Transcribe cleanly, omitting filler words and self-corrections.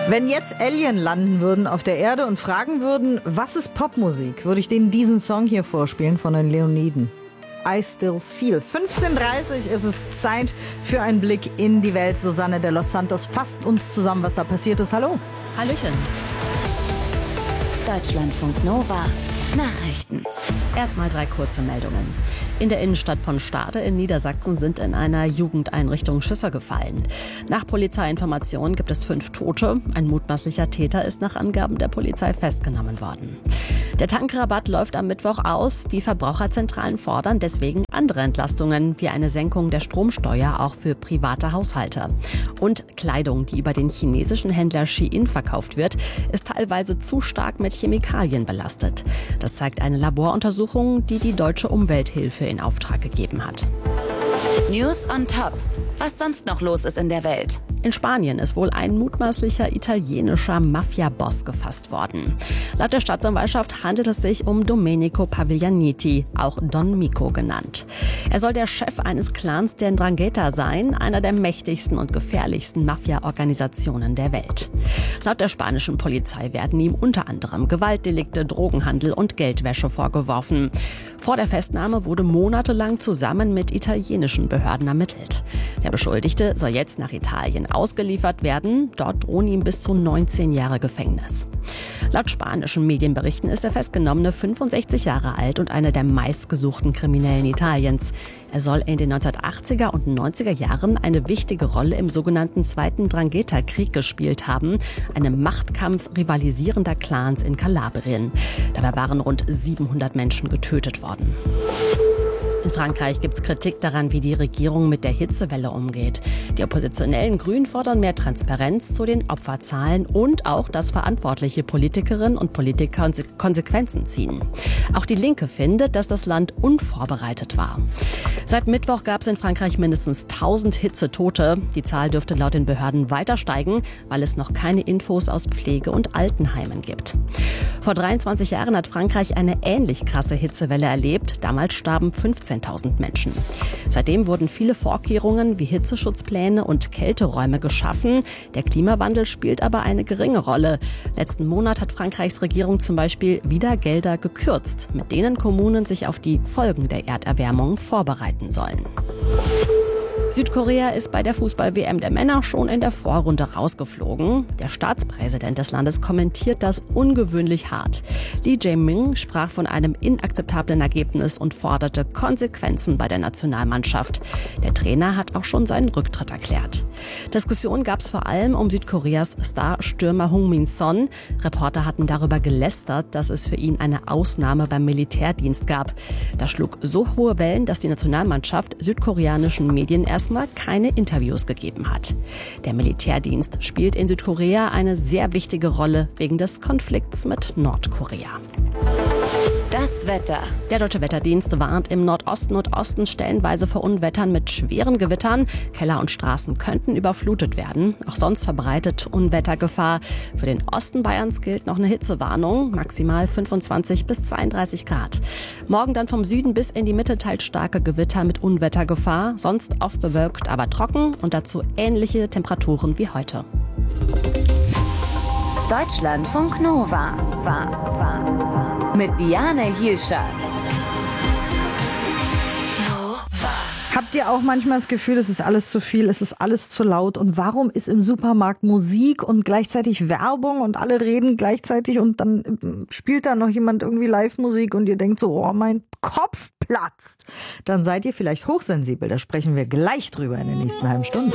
Wenn jetzt Alien landen würden auf der Erde und fragen würden, was ist Popmusik, würde ich denen diesen Song hier vorspielen von den Leoniden. I Still Feel. 15:30 ist es Zeit für einen Blick in die Welt. Susanne de los Santos fasst uns zusammen, was da passiert ist. Hallo. Hallöchen. Deutschlandfunk Nova. Nachrichten. Erstmal 3 kurze Meldungen. In der Innenstadt von Stade in Niedersachsen sind in einer Jugendeinrichtung Schüsse gefallen. Nach Polizeiinformationen gibt es 5 Tote. Ein mutmaßlicher Täter ist nach Angaben der Polizei festgenommen worden. Der Tankrabatt läuft am Mittwoch aus. Die Verbraucherzentralen fordern deswegen andere Entlastungen, wie eine Senkung der Stromsteuer auch für private Haushalte. Und Kleidung, die über den chinesischen Händler Shein verkauft wird, ist teilweise zu stark mit Chemikalien belastet. Das zeigt eine Laboruntersuchung, die die Deutsche Umwelthilfe in Auftrag gegeben hat. News on Top. Was sonst noch los ist in der Welt? In Spanien ist wohl ein mutmaßlicher italienischer Mafia-Boss gefasst worden. Laut der Staatsanwaltschaft handelt es sich um Domenico Paviglianiti, auch Don Mico genannt. Er soll der Chef eines Clans der 'Ndrangheta sein, einer der mächtigsten und gefährlichsten Mafia-Organisationen der Welt. Laut der spanischen Polizei werden ihm unter anderem Gewaltdelikte, Drogenhandel und Geldwäsche vorgeworfen. Vor der Festnahme wurde monatelang zusammen mit italienischen Behörden ermittelt. Der Beschuldigte soll jetzt nach Italien ausgeliefert werden. Dort drohen ihm bis zu 19 Jahre Gefängnis. Laut spanischen Medienberichten ist der Festgenommene 65 Jahre alt und einer der meistgesuchten Kriminellen Italiens. Er soll in den 1980er und 90er Jahren eine wichtige Rolle im sogenannten Zweiten 'Ndrangheta-Krieg gespielt haben, einem Machtkampf rivalisierender Clans in Kalabrien. Dabei waren rund 700 Menschen getötet worden. In Frankreich gibt es Kritik daran, wie die Regierung mit der Hitzewelle umgeht. Die oppositionellen Grünen fordern mehr Transparenz zu den Opferzahlen und auch, dass verantwortliche Politikerinnen und Politiker Konsequenzen ziehen. Auch die Linke findet, dass das Land unvorbereitet war. Seit Mittwoch gab es in Frankreich mindestens 1000 Hitzetote. Die Zahl dürfte laut den Behörden weiter steigen, weil es noch keine Infos aus Pflege- und Altenheimen gibt. Vor 23 Jahren hat Frankreich eine ähnlich krasse Hitzewelle erlebt. Damals starben 15.000 Menschen. Seitdem wurden viele Vorkehrungen wie Hitzeschutzpläne und Kälteräume geschaffen. Der Klimawandel spielt aber eine geringe Rolle. Letzten Monat hat Frankreichs Regierung zum Beispiel wieder Gelder gekürzt, mit denen Kommunen sich auf die Folgen der Erderwärmung vorbereiten sollen. Südkorea ist bei der Fußball-WM der Männer schon in der Vorrunde rausgeflogen. Der Staatspräsident des Landes kommentiert das ungewöhnlich hart. Lee Jae-myung sprach von einem inakzeptablen Ergebnis und forderte Konsequenzen bei der Nationalmannschaft. Der Trainer hat auch schon seinen Rücktritt erklärt. Diskussionen gab es vor allem um Südkoreas Star-Stürmer Hong Min-son. Reporter hatten darüber gelästert, dass es für ihn eine Ausnahme beim Militärdienst gab. Das schlug so hohe Wellen, dass die Nationalmannschaft südkoreanischen Medien erstmal keine Interviews gegeben hat. Der Militärdienst spielt in Südkorea eine sehr wichtige Rolle wegen des Konflikts mit Nordkorea. Das Wetter. Der Deutsche Wetterdienst warnt im Nordosten und Osten stellenweise vor Unwettern mit schweren Gewittern. Keller und Straßen könnten überflutet werden. Auch sonst verbreitet Unwettergefahr. Für den Osten Bayerns gilt noch eine Hitzewarnung, maximal 25 bis 32 Grad. Morgen dann vom Süden bis in die Mitte teils starke Gewitter mit Unwettergefahr. Sonst oft bewölkt, aber trocken und dazu ähnliche Temperaturen wie heute. Deutschlandfunk Nova. Mit Diane Hielscher. Habt ihr auch manchmal das Gefühl, es ist alles zu viel, es ist alles zu laut? Und warum ist im Supermarkt Musik und gleichzeitig Werbung und alle reden gleichzeitig und dann spielt da noch jemand irgendwie Live-Musik und ihr denkt so, oh, mein Kopf platzt. Dann seid ihr vielleicht hochsensibel, da sprechen wir gleich drüber in der nächsten halben Stunde.